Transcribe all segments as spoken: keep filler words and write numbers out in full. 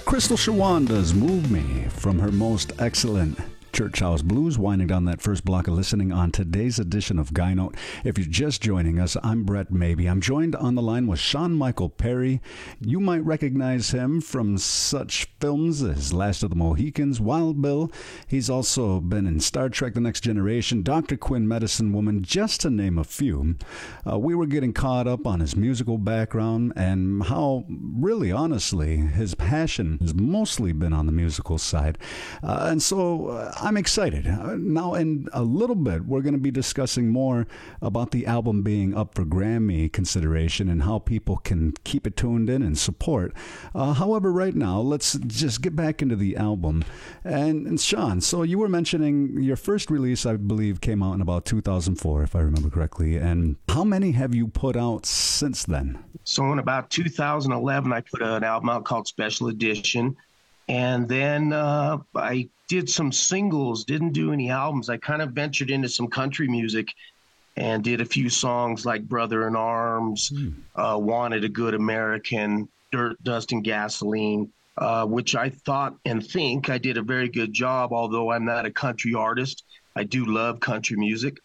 Crystal Shawanda's Move Me from her most excellent Church House Blues, winding down that first block of listening on today's edition of Guy Note. If you're just joining us, I'm Brett Maybe. I'm joined on the line with Sean Michael Perry. You might recognize him from such films as Last of the Mohicans, Wild Bill. He's also been in Star Trek The Next Generation, Doctor Quinn, Medicine Woman, just to name a few. Uh, we were getting caught up on his musical background and how, really honestly, his passion has mostly been on the musical side. Uh, and so uh, I'm excited. Uh, now, in a little bit, we're going to be discussing more about the album being up for Grammy consideration and how people can keep it tuned in and support. Uh, however, right now, let's just get back into the album. And, and Sean, so you were mentioning your first release, I believe, came out in about two thousand four, if I remember correctly. And how many have you put out since then? So in about two thousand eleven, I put an album out called Special Edition. And then uh, I did some singles, didn't do any albums. I kind of ventured into some country music and did a few songs like Brother in Arms, mm. uh, Wanted a Good American, Dirt, Dust, and Gasoline, uh, which I thought and think I did a very good job, although I'm not a country artist. I do love country music.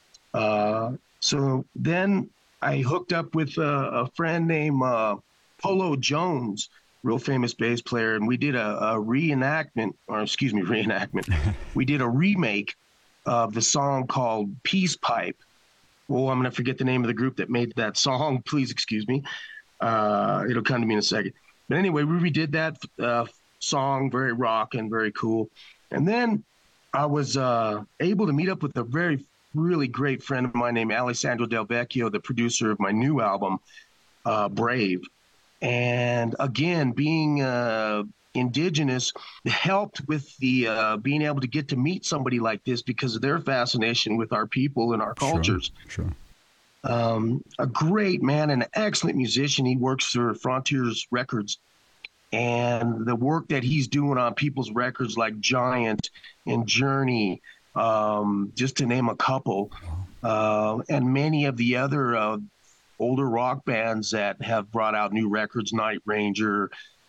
Uh, so then I hooked up with a, a friend named uh, Polo Jones, real famous bass player, and we did a, a reenactment, or excuse me, reenactment. We did a remake of the song called Peace Pipe. Oh, I'm going to forget the name of the group that made that song. Please excuse me. Uh, it'll come to me in a second. But anyway, we redid that uh, song, very rock and very cool. And then I was uh, able to meet up with a very, really great friend of mine named Alessandro Del Vecchio, the producer of my new album, uh, Brave. And again, being uh, indigenous helped with the uh, being able to get to meet somebody like this because of their fascination with our people and our cultures. Sure, sure. Um, a great man, an excellent musician. He works for Frontiers Records. And the work that he's doing on people's records like Giant and Journey, um, just to name a couple, uh, and many of the other uh, older rock bands that have brought out new records, Night Ranger.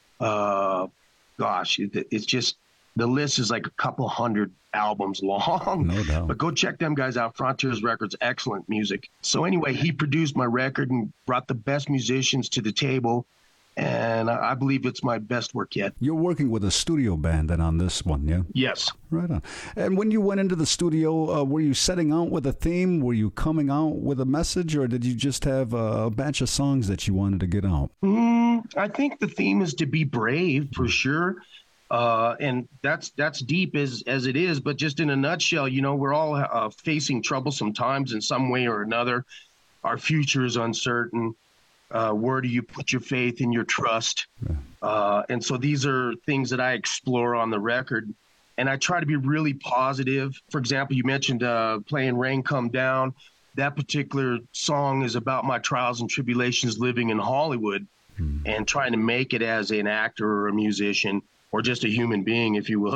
Uh, gosh, it, it's just, the list is like a couple hundred albums long. No doubt. But go check them guys out. Frontiers Records, excellent music. So anyway, he produced my record and brought the best musicians to the table. And I believe it's my best work yet. You're working with a studio band then on this one, yeah? Yes. Right on. And when you went into the studio, uh, were you setting out with a theme? Were you coming out with a message? Or did you just have a batch of songs that you wanted to get out? Mm, I think the theme is to be brave, for sure. Uh, and that's that's deep as, as it is. But just in a nutshell, you know, we're all uh, facing troublesome times in some way or another. Our future is uncertain. Uh, where do you put your faith and your trust? Yeah. Uh, and so these are things that I explore on the record. And I try to be really positive. For example, you mentioned uh, playing Rain Come Down. That particular song is about my trials and tribulations living in Hollywood hmm. and trying to make it as an actor or a musician or just a human being, if you will.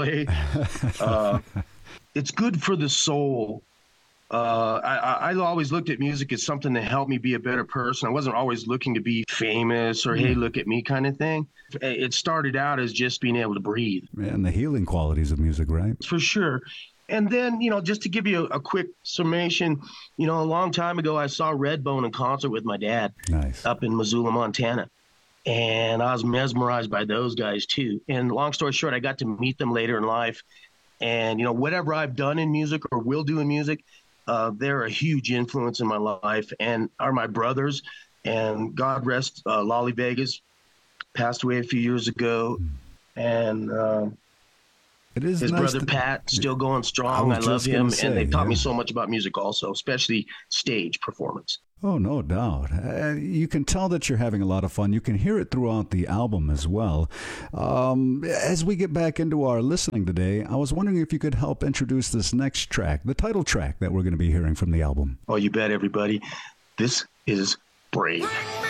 uh, it's good for the soul. Uh, I, I always looked at music as something to help me be a better person. I wasn't always looking to be famous or, mm. hey, look at me kind of thing. It started out as just being able to breathe. And the healing qualities of music, right? For sure. And then, you know, just to give you a, a quick summation, you know, a long time ago, I saw Redbone in concert with my dad nice. up in Missoula, Montana. And I was mesmerized by those guys, too. And long story short, I got to meet them later in life. And, you know, whatever I've done in music or will do in music, Uh, they're a huge influence in my life and are my brothers. And God rest uh, Lolly Vegas, passed away a few years ago. And uh, it is his nice brother to, Pat, still going strong. I, I love him. Say, and they taught yeah. me so much about music also, especially stage performance. Oh, no doubt. Uh, you can tell that you're having a lot of fun. You can hear it throughout the album as well. Um, as we get back into our listening today, I was wondering if you could help introduce this next track, the title track that we're going to be hearing from the album. Oh, you bet, everybody. This is Brave.